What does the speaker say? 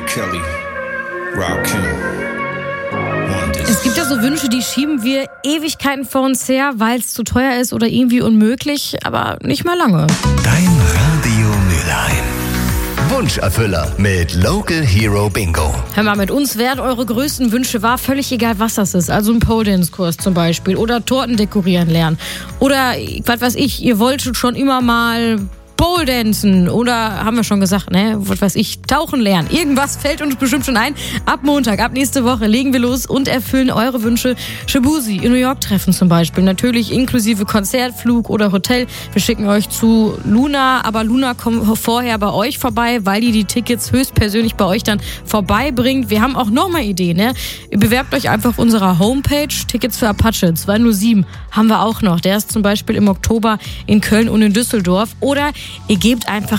Kelly, Rakim. Es gibt ja so Wünsche, die schieben wir Ewigkeiten vor uns her, weil es zu teuer ist oder irgendwie unmöglich, aber nicht mal lange. Dein Radio Mülheim. Wunscherfüller mit Local Hero Bingo. Hör mal, mit uns werden eure größten Wünsche wahr, völlig egal, was das ist. Also ein Pole-Dance-Kurs zum Beispiel oder Torten dekorieren lernen. Oder, was weiß ich, ihr wolltet schon immer mal Pole-Dancen oder, haben wir schon gesagt, ne, was weiß ich, tauchen lernen. Irgendwas fällt uns bestimmt schon ein. Ab Montag, ab nächste Woche legen wir los und erfüllen eure Wünsche. Shabuzi in New York treffen zum Beispiel. Natürlich inklusive Konzertflug oder Hotel. Wir schicken euch zu Luna, aber Luna kommt vorher bei euch vorbei, weil die Tickets höchstpersönlich bei euch dann vorbeibringt. Wir haben auch nochmal Ideen, ne? Ihr bewerbt euch einfach auf unserer Homepage. Tickets für Apache 207 haben wir auch noch. Der ist zum Beispiel im Oktober in Köln und in Düsseldorf. Oder ihr gebt einfach